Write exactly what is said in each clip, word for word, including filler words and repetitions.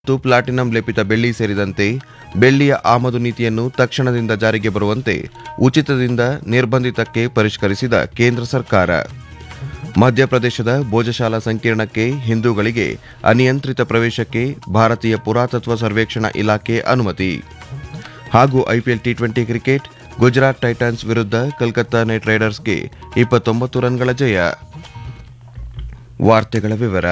ಮತ್ತು ಪ್ಲಾಟಿನಂ ಲೇಪಿತ ಬೆಳ್ಳಿ ಸೇರಿದಂತೆ ಬೆಳ್ಳಿಯ ಆಮದು ನೀತಿಯನ್ನು ತಕ್ಷಣದಿಂದ ಜಾರಿಗೆ ಬರುವಂತೆ ಉಚಿತದಿಂದ ನಿರ್ಬಂಧಿತಕ್ಕೆ ಪರಿಷ್ಕರಿಸಿದ ಕೇಂದ್ರ ಸರ್ಕಾರ. ಮಧ್ಯಪ್ರದೇಶದ ಭೋಜಶಾಲಾ ಸಂಕೀರ್ಣಕ್ಕೆ ಹಿಂದೂಗಳಿಗೆ ಅನಿಯಂತ್ರಿತ ಪ್ರವೇಶಕ್ಕೆ ಭಾರತೀಯ ಪುರಾತತ್ವ ಸರ್ವೇಕ್ಷಣಾ ಇಲಾಖೆ ಅನುಮತಿ. ಹಾಗೂ IPL T twenty cricket Gujarat Titans ವಿರುದ್ಧ ಕೋಲ್ಕತಾ ನೈಟ್ ರೈಡರ್ಸ್ಗೆ ಇಪ್ಪತ್ತೊಂಬತ್ತು ರನ್ಗಳ ಜಯ. ವಾರ್ತೆಗಳ ವಿವರ.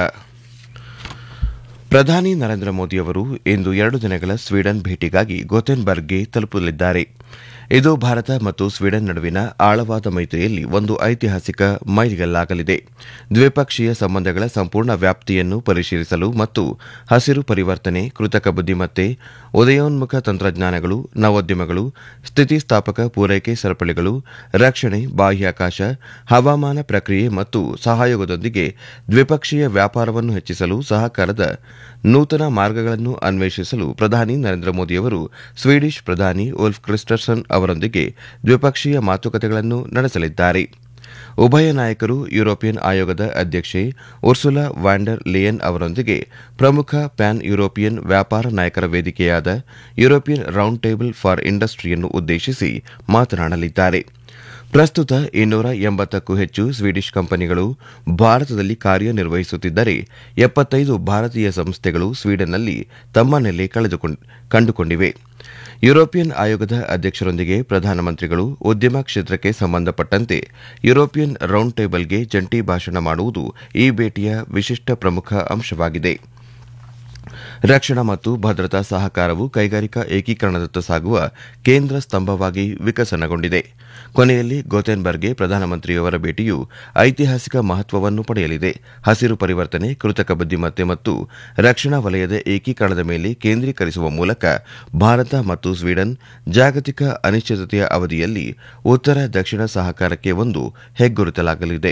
ಪ್ರಧಾನಿ ನರೇಂದ್ರ ಮೋದಿಯವರು ಇಂದು ಎರಡು ದಿನಗಳ ಸ್ವೀಡನ್ ಭೇಟಿಗಾಗಿ ಗೊಥೆನ್ಬರ್ಗ್ಗೆ ತಲುಪಲಿದ್ದಾರೆ. ಇದು ಭಾರತ ಮತ್ತು ಸ್ವೀಡನ್ ನಡುವಿನ ಆಳವಾದ ಮೈತ್ರಿಯಲ್ಲಿ ಒಂದು ಐತಿಹಾಸಿಕ ಮೈಲಿಗಲ್ಲಾಗಲಿದೆ. ದ್ವಿಪಕ್ಷೀಯ ಸಂಬಂಧಗಳ ಸಂಪೂರ್ಣ ವ್ಯಾಪ್ತಿಯನ್ನು ಪರಿಶೀಲಿಸಲು ಮತ್ತು ಹಸಿರು ಪರಿವರ್ತನೆ, ಕೃತಕ ಬುದ್ದಿಮತ್ತೆ, ಉದಯೋನ್ಮುಖ ತಂತ್ರಜ್ಞಾನಗಳು, ನವೋದ್ಯಮಗಳು, ಸ್ಥಿತಿಸ್ಥಾಪಕ ಪೂರೈಕೆ ಸರಪಳಿಗಳು, ರಕ್ಷಣೆ, ಬಾಹ್ಯಾಕಾಶ, ಹವಾಮಾನ ಪ್ರಕ್ರಿಯೆ ಮತ್ತು ಸಹಯೋಗದೊಂದಿಗೆ ದ್ವಿಪಕ್ಷೀಯ ವ್ಯಾಪಾರವನ್ನು ಹೆಚ್ಚಿಸಲು ಸಹಕಾರದ ನೂತನ ಮಾರ್ಗಗಳನ್ನು ಅನ್ವೇಷಿಸಲು ಪ್ರಧಾನಿ ನರೇಂದ್ರ ಮೋದಿಯವರು ಸ್ವೀಡಿಷ್ ಪ್ರಧಾನಿ ಉಲ್ಫ್ ಕ್ರಿಸ್ಟರ್ಸನ್ ಅವರೊಂದಿಗೆ ದ್ವಿಪಕ್ಷೀಯ ಮಾತುಕತೆಗಳನ್ನು ನಡೆಸಲಿದ್ದಾರೆ. ಉಭಯ ನಾಯಕರು ಯುರೋಪಿಯನ್ ಆಯೋಗದ ಅಧ್ಯಕ್ಷೆ ಉರ್ಸುಲಾ ವ್ಯಾನ್ ಲೇಯನ್ ಅವರೊಂದಿಗೆ ಪ್ರಮುಖ ಪ್ಯಾನ್ ಯುರೋಪಿಯನ್ ವ್ಯಾಪಾರ ನಾಯಕರ ವೇದಿಕೆಯಾದ ಯುರೋಪಿಯನ್ ರೌಂಡ್ ಟೇಬಲ್ ಫಾರ್ ಇಂಡಸ್ಟ್ರಿಯನ್ನು ಉದ್ದೇಶಿಸಿ ಮಾತನಾಡಲಿದ್ದಾರೆ. ಪ್ರಸ್ತುತ ಇನ್ನೂರ ಎಂಬತ್ತಕ್ಕೂ ಹೆಚ್ಚು ಸ್ವೀಡಿಷ್ ಕಂಪನಿಗಳು ಭಾರತದಲ್ಲಿ ಕಾರ್ಯನಿರ್ವಹಿಸುತ್ತಿದ್ದರೆ ಎಪ್ಪತ್ತೈದು ಭಾರತೀಯ ಸಂಸ್ಥೆಗಳು ಸ್ವೀಡನ್ನಲ್ಲಿ ತಮ್ಮ ನೆಲೆ ಕಂಡುಕೊಂಡಿವೆ. ಯುರೋಪಿಯನ್ ಆಯೋಗದ ಅಧ್ಯಕ್ಷರೊಂದಿಗೆ ಪ್ರಧಾನಮಂತ್ರಿಗಳು ಉದ್ಯಮ ಕ್ಷೇತ್ರಕ್ಕೆ ಸಂಬಂಧಪಟ್ಟಂತೆ ಯುರೋಪಿಯನ್ ರೌಂಡ್ ಟೇಬಲ್ಗೆ ಜಂಟಿ ಭಾಷಣ ಮಾಡುವುದು ಈ ಭೇಟಿಯ ವಿಶಿಷ್ಟ ಪ್ರಮುಖ ಅಂಶವಾಗಿದೆ. ರಕ್ಷಣಾ ಮತ್ತು ಭದ್ರತಾ ಸಹಕಾರವು ಕೈಗಾರಿಕಾ ಏಕೀಕರಣದತ್ತ ಸಾಗುವ ಕೇಂದ್ರ ಸ್ತಂಭವಾಗಿ ವಿಕಸನಗೊಂಡಿದೆ. ಕೊನೆಯಲ್ಲಿ ಗೊಥೆನ್ಬರ್ಗ್ಗೆ ಪ್ರಧಾನಮಂತ್ರಿಯವರ ಭೇಟಿಯು ಐತಿಹಾಸಿಕ ಮಹತ್ವವನ್ನು ಪಡೆಯಲಿದೆ. ಹಸಿರು ಪರಿವರ್ತನೆ, ಕೃತಕ ಬುದ್ದಿಮತ್ತೆ ಮತ್ತು ರಕ್ಷಣಾ ವಲಯದ ಏಕೀಕರಣದ ಮೇಲೆ ಕೇಂದ್ರೀಕರಿಸುವ ಮೂಲಕ ಭಾರತ ಮತ್ತು ಸ್ವೀಡನ್ ಜಾಗತಿಕ ಅನಿಶ್ಚಿತತೆಯ ಅವಧಿಯಲ್ಲಿ ಉತ್ತರ ದಕ್ಷಿಣ ಸಹಕಾರಕ್ಕೆ ಒಂದು ಹೆಗ್ಗುರುತಾಗಲಿದೆ.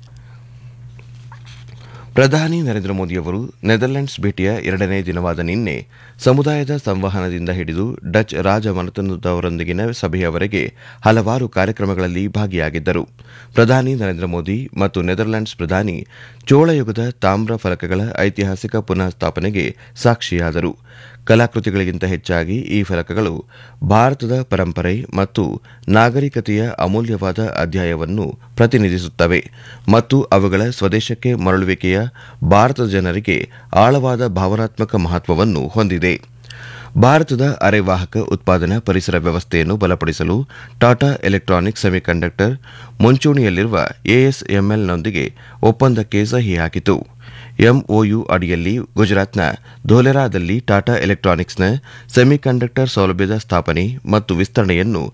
ಪ್ರಧಾನಿ ನರೇಂದ್ರ ಮೋದಿಯವರು ನೆದರ್ಲೆಂಡ್ಸ್ ಭೇಟಿಯ ಎರಡನೇ ದಿನವಾದ ನಿನ್ನೆ ಸಮುದಾಯದ ಸಂವಹನದಿಂದ ಹಿಡಿದು ಡಚ್ ರಾಜಮನೆತನದವರೊಂದಿಗಿನ ಸಭೆಯವರೆಗೆ ಹಲವಾರು ಕಾರ್ಯಕ್ರಮಗಳಲ್ಲಿ ಭಾಗಿಯಾಗಿದ್ದರು. ಪ್ರಧಾನಿ ನರೇಂದ್ರ ಮೋದಿ ಮತ್ತು ನೆದರ್ಲೆಂಡ್ಸ್ ಪ್ರಧಾನಿ ಚೋಳಯುಗದ ತಾಮ್ರ ಫಲಕಗಳ ಐತಿಹಾಸಿಕ ಪುನಃಸ್ಥಾಪನೆಗೆ ಸಾಕ್ಷಿಯಾದರು. ಕಲಾಕೃತಿಗಳಿಗಿಂತ ಹೆಚ್ಚಾಗಿ ಈ ಫಲಕಗಳು ಭಾರತದ ಪರಂಪರೆ ಮತ್ತು ನಾಗರಿಕತೆಯ ಅಮೂಲ್ಯವಾದ ಅಧ್ಯಾಯವನ್ನು ಪ್ರತಿನಿಧಿಸುತ್ತವೆ ಮತ್ತು ಅವುಗಳ ಸ್ವದೇಶಕ್ಕೆ ಮರಳುವಿಕೆಯ ಭಾರತದ ಜನರಿಗೆ ಆಳವಾದ ಭಾವನಾತ್ಮಕ ಮಹತ್ವವನ್ನು ಹೊಂದಿದೆ. ಭಾರತದ ಅರೆವಾಹಕ ಉತ್ಪಾದನಾ ಪರಿಸರ ವ್ಯವಸ್ಥೆಯನ್ನು ಬಲಪಡಿಸಲು ಟಾಟಾ ಎಲೆಕ್ಟ್ರಾನಿಕ್ಸ್ ಸೆಮಿಕಂಡಕ್ಟರ್ ಮುಂಚೂಣಿಯಲ್ಲಿರುವ ಎಎಸ್ಎಂಎಲ್ನೊಂದಿಗೆ ಒಪ್ಪಂದಕ್ಕೆ ಸಹಿ ಹಾಕಿತು. ಎಂಒಯು ಅಡಿಯಲ್ಲಿ ಗುಜರಾತ್ನ ಧೋಲೆರಾದಲ್ಲಿ ಟಾಟಾ ಎಲೆಕ್ಟ್ರಾನಿಕ್ಸ್ನ ಸೆಮಿಕಂಡಕ್ಟರ್ ಸೌಲಭ್ಯದ ಸ್ಥಾಪನೆ ಮತ್ತು ವಿಸ್ತರಣೆಯನ್ನು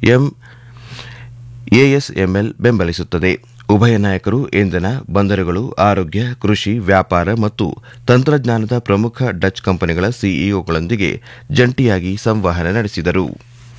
ಎಎಸ್ಎಂಎಲ್ ಬೆಂಬಲಿಸುತ್ತದೆ. ಉಭಯ ನಾಯಕರು ಇಂಧನ, ಬಂದರುಗಳು, ಆರೋಗ್ಯ, ಕೃಷಿ, ವ್ಯಾಪಾರ ಮತ್ತು ತಂತ್ರಜ್ಞಾನದ ಪ್ರಮುಖ ಡಚ್ ಕಂಪನಿಗಳ ಸಿಇಒಗಳೊಂದಿಗೆ ಜಂಟಿಯಾಗಿ ಸಂವಹನ ನಡೆಸಿದರು.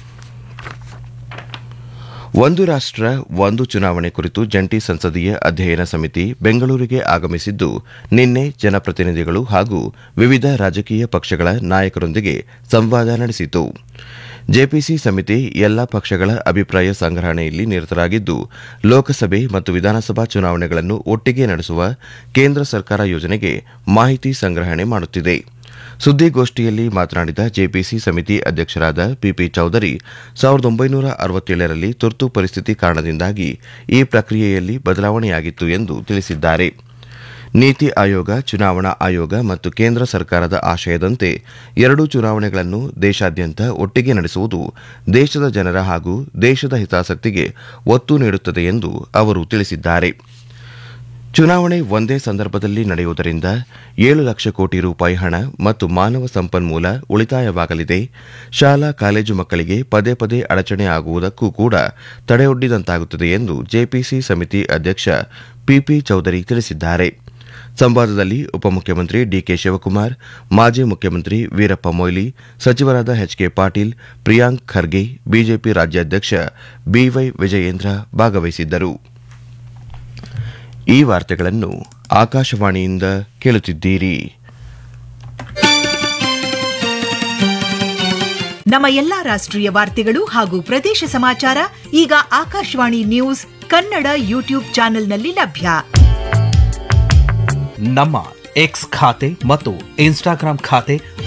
ಒಂದು ರಾಷ್ಟ್ರ ಒಂದು ಚುನಾವಣೆ ಕುರಿತು ಜಂಟಿ ಸಂಸದೀಯ ಅಧ್ಯಯನ ಸಮಿತಿ ಬೆಂಗಳೂರಿಗೆ ಆಗಮಿಸಿದ್ದು ನಿನ್ನೆ ಜನಪ್ರತಿನಿಧಿಗಳು ಹಾಗೂ ವಿವಿಧ ರಾಜಕೀಯ ಪಕ್ಷಗಳ ನಾಯಕರೊಂದಿಗೆ ಸಂವಾದ ನಡೆಸಿತು. ಜೆಪಿಸಿ ಸಮಿತಿ ಎಲ್ಲಾ ಪಕ್ಷಗಳ ಅಭಿಪ್ರಾಯ ಸಂಗ್ರಹಣೆಯಲ್ಲಿ ನಿರತರಾಗಿದ್ದು ಲೋಕಸಭೆ ಮತ್ತು ವಿಧಾನಸಭಾ ಚುನಾವಣೆಗಳನ್ನು ಒಟ್ಟಿಗೆ ನಡೆಸುವ ಕೇಂದ್ರ ಸರ್ಕಾರ ಯೋಜನೆಗೆ ಮಾಹಿತಿ ಸಂಗ್ರಹಣೆ ಮಾಡುತ್ತಿದೆ. ಸುದ್ದಿಗೋಷ್ಠಿಯಲ್ಲಿ ಮಾತನಾಡಿದ ಜೆಪಿಸಿ ಸಮಿತಿ ಅಧ್ಯಕ್ಷರಾದ ಪಿಪಿ ಚೌಧರಿ, ಸಾವಿರದ ಒಂಬೈನೂರ ಅರವತ್ತೇಳರಲ್ಲಿ ತುರ್ತು ಪರಿಸ್ಥಿತಿ ಕಾರಣದಿಂದಾಗಿ ಈ ಪ್ರಕ್ರಿಯೆಯಲ್ಲಿ ಬದಲಾವಣೆಯಾಗಿತ್ತು ಎಂದು ತಿಳಿಸಿದ್ದಾರೆ. ನೀತಿ ಆಯೋಗ, ಚುನಾವಣಾ ಆಯೋಗ ಮತ್ತು ಕೇಂದ್ರ ಸರ್ಕಾರದ ಆಶಯದಂತೆ ಎರಡೂ ಚುನಾವಣೆಗಳನ್ನು ದೇಶಾದ್ಯಂತ ಒಟ್ಟಿಗೆ ನಡೆಸುವುದು ದೇಶದ ಜನರ ಹಾಗೂ ದೇಶದ ಹಿತಾಸಕ್ತಿಗೆ ಒತ್ತು ನೀಡುತ್ತದೆ ಎಂದು ಅವರು ತಿಳಿಸಿದ್ದಾರೆ. ಚುನಾವಣೆ ಒಂದೇ ಸಂದರ್ಭದಲ್ಲಿ ನಡೆಯುವುದರಿಂದ ಏಳು ಲಕ್ಷ ಕೋಟಿ ರೂಪಾಯಿ ಹಣ ಮತ್ತು ಮಾನವ ಸಂಪನ್ಮೂಲ ಉಳಿತಾಯವಾಗಲಿದೆ. ಶಾಲಾ ಕಾಲೇಜು ಮಕ್ಕಳಿಗೆ ಪದೇ ಪದೇ ಅಡಚಣೆ ಆಗುವುದಕ್ಕೂ ಕೂಡ ತಡೆಯೊಡ್ಡಿದಂತಾಗುತ್ತದೆ ಎಂದು ಜೆಪಿಸಿ ಸಮಿತಿ ಅಧ್ಯಕ್ಷ ಪಿಪಿ ಚೌಧರಿ ತಿಳಿಸಿದ್ದಾರೆ. ಸಂವಾದದಲ್ಲಿ ಉಪಮುಖ್ಯಮಂತ್ರಿ ಡಿಕೆ ಶಿವಕುಮಾರ್, ಮಾಜಿ ಮುಖ್ಯಮಂತ್ರಿ ವೀರಪ್ಪ ಮೊಯ್ಲಿ, ಸಚಿವರಾದ ಎಚ್ಕೆ ಪಾಟೀಲ್, ಪ್ರಿಯಾಂಕ್ ಖರ್ಗೆ, ಬಿಜೆಪಿ ರಾಜ್ಯಾಧ್ಯಕ್ಷ ಬಿವೈ ವಿಜಯೇಂದ್ರ ಭಾಗವಹಿಸಿದ್ದರು. ಈ ವಾರ್ತೆಗಳನ್ನು ಆಕಾಶವಾಣಿಯಿಂದ ಕೇಳುತ್ತಿದ್ದೀರಿ. ನಮ್ಮ ಎಲ್ಲಾ ರಾಷ್ಟ್ರೀಯ ವಾರ್ತೆಗಳು ಹಾಗೂ ಪ್ರದೇಶ ಸಮಾಚಾರ ಈಗ ಆಕಾಶವಾಣಿ ನ್ಯೂಸ್ ಕನ್ನಡ ಯೂಟ್ಯೂಬ್ ಚಾನೆಲ್ನಲ್ಲಿ ಲಭ್ಯ. ನಮ್ಮ ಎಕ್ಸ್ ಖಾತೆ ಮತ್ತು ಇನ್ಸ್ಟಾಗ್ರಾಂ ಖಾತೆ